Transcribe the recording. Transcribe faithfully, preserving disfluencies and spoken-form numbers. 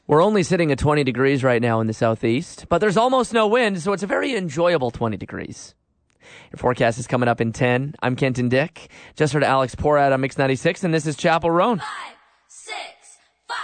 We're only sitting at twenty degrees right now in the southeast, but there's almost no wind, so it's a very enjoyable twenty degrees. Your forecast is coming up in ten. I'm Kenton Dick. Just heard Alex Porat on Mix ninety-six, and this is Chapel Roan.